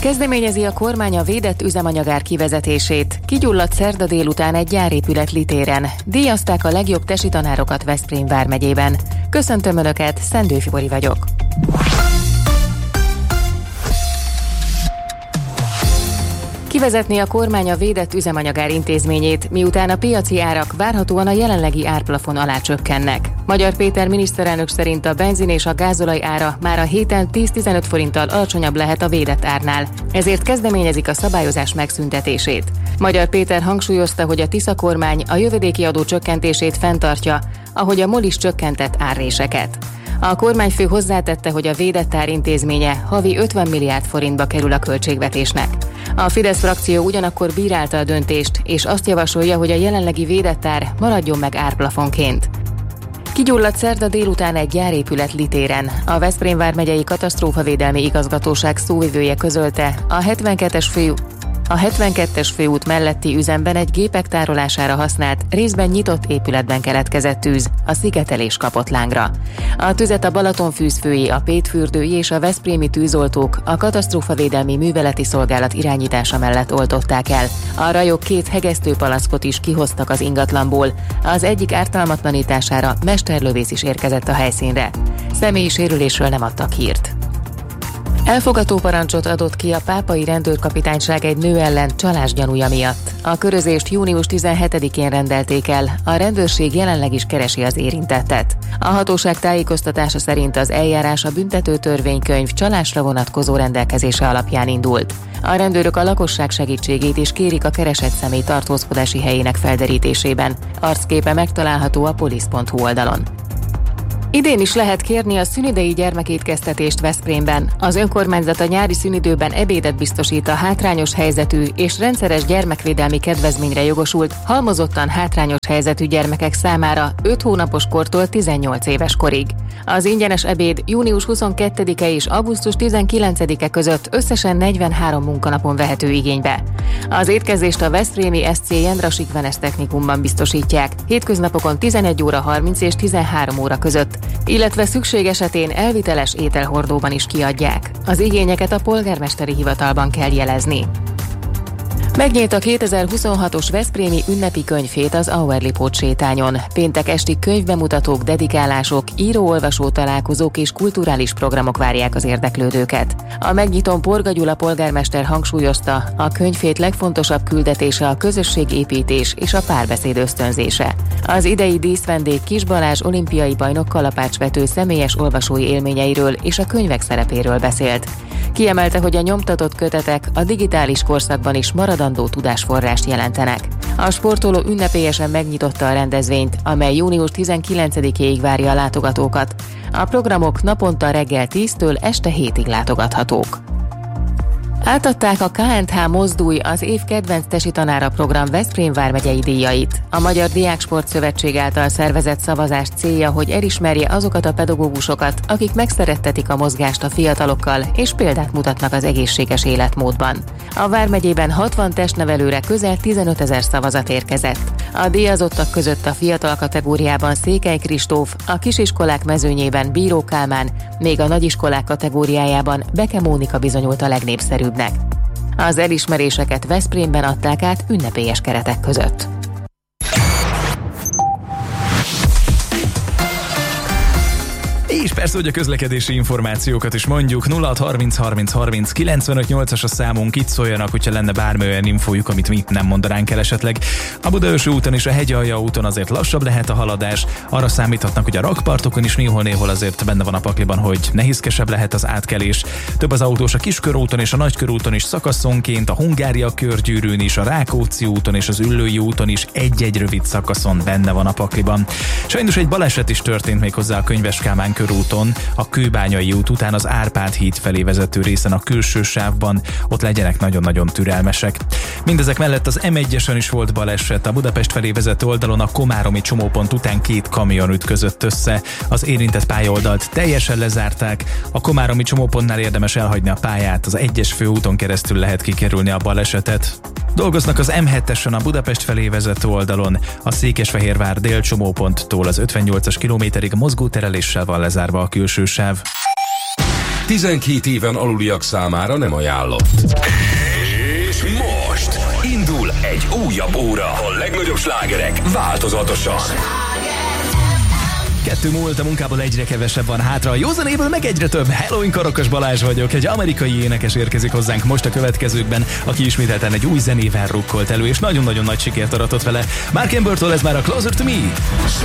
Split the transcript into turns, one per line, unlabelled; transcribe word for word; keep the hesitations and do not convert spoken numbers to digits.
Kezdeményezi a kormány a védett üzemanyagár kivezetését. Kigyulladt szerda délután egy gyárépület Litéren. Díjazták a legjobb tesi tanárokat Veszprém vármegyében. Köszöntöm Önöket, Szendő Fibori vagyok. Kivezetni a kormány a védett üzemanyagár intézményét, miután a piaci árak várhatóan a jelenlegi árplafon alá csökkennek. Magyar Péter miniszterelnök szerint a benzin és a gázolaj ára már a héten tíz-tizenöt forinttal alacsonyabb lehet a védett árnál, ezért kezdeményezik a szabályozás megszüntetését. Magyar Péter hangsúlyozta, hogy a Tisza kormány a jövedéki adó csökkentését fenntartja, ahogy a MOL is csökkentett árréseket. A kormányfő hozzátette, hogy a védett ár intézménye havi ötven milliárd forintba kerül a költségvetésnek. A Fidesz frakció ugyanakkor bírálta a döntést, és azt javasolja, hogy a jelenlegi védett ár maradjon meg árplafonként. Kigyulladt szerda délután egy gyárépület Litéren. A Veszprém vármegyei katasztrófavédelmi igazgatóság szóvivője közölte, a hetvenkettes fő A hetvenkettes főút melletti üzemben egy gépek tárolására használt, részben nyitott épületben keletkezett tűz, a szigetelés kapott lángra. A tüzet a Balatonfűzfői, a Pétfürdői és a veszprémi tűzoltók a katasztrófavédelmi műveleti szolgálat irányítása mellett oltották el. A rajok két hegesztőpalackot is kihoztak az ingatlanból. Az egyik ártalmatlanítására mesterlövész is érkezett a helyszínre. Személyi sérülésről nem adtak hírt. Elfogató parancsot adott ki a pápai rendőrkapitányság egy nő ellen csalás gyanúja miatt. A körözést június tizenhetedikén rendelték el, a rendőrség jelenleg is keresi az érintettet. A hatóság tájékoztatása szerint az eljárás a büntető törvénykönyv csalásra vonatkozó rendelkezése alapján indult. A rendőrök a lakosság segítségét is kérik a keresett személy tartózkodási helyének felderítésében. Arcképe megtalálható a polisz pont hu oldalon. Idén is lehet kérni a szünidei gyermekétkeztetést Veszprémben. Az önkormányzat a nyári szünidőben ebédet biztosít a hátrányos helyzetű és rendszeres gyermekvédelmi kedvezményre jogosult, halmozottan hátrányos helyzetű gyermekek számára öt hónapos kortól tizennyolc éves korig. Az ingyenes ebéd június huszonkettedike és augusztus tizenkilencedike között összesen negyvenhárom munkanapon vehető igénybe. Az étkezést a veszprémi es cé Jendrasik Venes technikumban biztosítják, hétköznapokon tizenegy óra harminc és tizenhárom óra között, illetve szükség esetén elviteles ételhordóban is kiadják. Az igényeket a polgármesteri hivatalban kell jelezni. Megnyílt a kétezer-huszonhatos veszprémi ünnepi könyvhét az Auerlipót sétányon. Péntek esti könyvbemutatók, dedikálások, író-olvasó találkozók és kulturális programok várják az érdeklődőket. A megnyitón Porga Gyula polgármester hangsúlyozta, a könyvhét legfontosabb küldetése a közösségépítés és a párbeszéd ösztönzése. Az idei díszvendég Kis Balázs olimpiai bajnok kalapácsvető személyes olvasói élményeiről és a könyvek szerepéről beszélt. Kiemelte, hogy a nyomtatott kötetek a digitális korszakban is maradandó tudásforrást jelentenek. A sportoló ünnepélyesen megnyitotta a rendezvényt, amely június tizenkilencedikéig várja a látogatókat. A programok naponta reggel tíztől este hétig látogathatók. Átadták a ká en há Mozdulj az év kedvenc tesi tanára program Veszprém vármegyei díjait. A Magyar Diáksport Szövetség által szervezett szavazás célja, hogy elismerje azokat a pedagógusokat, akik megszerettetik a mozgást a fiatalokkal és példát mutatnak az egészséges életmódban. A vármegyében hatvan testnevelőre közel tizenötezer szavazat érkezett. A díjazottak között a fiatal kategóriában Székely Kristóf, a kisiskolák mezőnyében Bíró Kálmán, még a nagyiskolák kategóriájában Beke Mónika bizonyult a legnépszerűbbnek. Az elismeréseket Veszprémben adták át ünnepélyes keretek között.
És persze, hogy a közlekedési információkat is mondjuk, nulla hat harminc harminc harminc kilencvenöt nyolcas a számunk, itt szóljanak, hogyha lenne bármi olyan infójuk, amit mi nem mondanánk el esetleg. A Budaörsi úton és a Hegyalja úton azért lassabb lehet a haladás, arra számíthatnak, hogy a rakpartokon is néhol-néhol azért benne van a pakliban, hogy nehézkesebb lehet az átkelés. Több az autós a Kiskörúton és a Nagykörúton is szakaszonként, a Hungária körgyűrűn is, a Rákóczi úton és az Üllői úton is egy-egy rövid szakaszon benne van a pakliban. Sajnos egy baleset is történt még hozzá a Könyves Kálmán körúton, a Kőbányai út után az Árpád híd felé vezető részen a külső sávban, ott legyenek nagyon-nagyon türelmesek. Mindezek mellett az em egyesen is volt baleset, a Budapest felé vezető oldalon a komáromi csomópont után két kamion ütközött össze, az érintett pályaoldalt teljesen lezárták, a komáromi csomópontnál érdemes elhagyni a pályát, az egyes főúton keresztül lehet kikerülni a balesetet. Dolgoznak az em hetesen a Budapest felé vezető oldalon, a Székesfehérvár dél csomóponttól az ötvennyolcas kilométerig mozgótereléssel van lezárva a külső sáv.
tizenkét éven aluliak számára nem ajánlott.
És most indul egy újabb óra. A legnagyobb slágerek változatosan.
Kettő múlt, a munkából egyre kevesebb van hátra, a józanéből meg egyre több. Halloween Karakas Balázs vagyok, egy amerikai énekes érkezik hozzánk most a következőkben, aki ismételten egy új zenével rukkolt elő, és nagyon-nagyon nagy sikert aratott vele. Mark Ambertől ez már a Closer to Me.